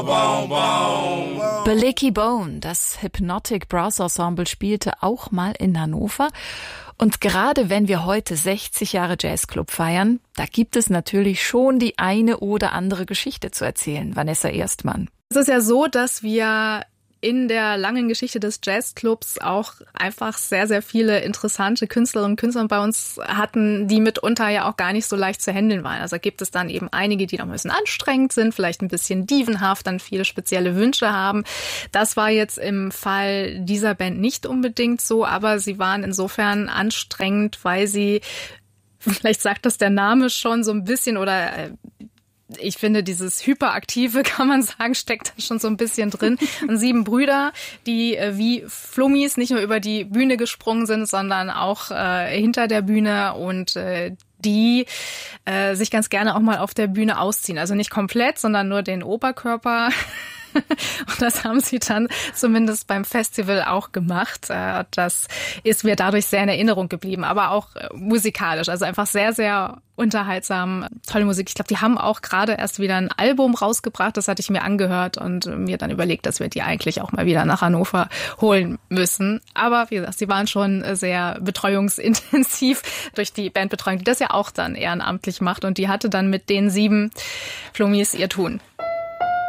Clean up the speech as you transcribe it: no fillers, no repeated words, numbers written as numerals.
Blicky Bone, das Hypnotic Brass Ensemble, spielte auch mal in Hannover. Und gerade wenn wir heute 60 Jahre Jazzclub feiern, da gibt es natürlich schon die eine oder andere Geschichte zu erzählen. Vanessa Erstmann. Es ist ja so, dass wir in der langen Geschichte des Jazzclubs auch einfach sehr, sehr viele interessante Künstlerinnen und Künstler bei uns hatten, die mitunter ja auch gar nicht so leicht zu handeln waren. Also gibt es dann eben einige, die noch ein bisschen anstrengend sind, vielleicht ein bisschen dievenhaft, dann viele spezielle Wünsche haben. Das war jetzt im Fall dieser Band nicht unbedingt so, aber sie waren insofern anstrengend, weil sie, vielleicht sagt das der Name schon so ein bisschen, oder ich finde, dieses Hyperaktive, kann man sagen, steckt da schon so ein bisschen drin. Und 7 Brüder, die wie Flummis nicht nur über die Bühne gesprungen sind, sondern auch hinter der Bühne und die sich ganz gerne auch mal auf der Bühne ausziehen. Also nicht komplett, sondern nur den Oberkörper. Und das haben sie dann zumindest beim Festival auch gemacht. Das ist mir dadurch sehr in Erinnerung geblieben, aber auch musikalisch. Also einfach sehr, sehr unterhaltsam, tolle Musik. Ich glaube, die haben auch gerade erst wieder ein Album rausgebracht. Das hatte ich mir angehört und mir dann überlegt, dass wir die eigentlich auch mal wieder nach Hannover holen müssen. Aber wie gesagt, sie waren schon sehr betreuungsintensiv durch die Bandbetreuung, die das ja auch dann ehrenamtlich macht. Und die hatte dann mit den 7 Flummis ihr Tun.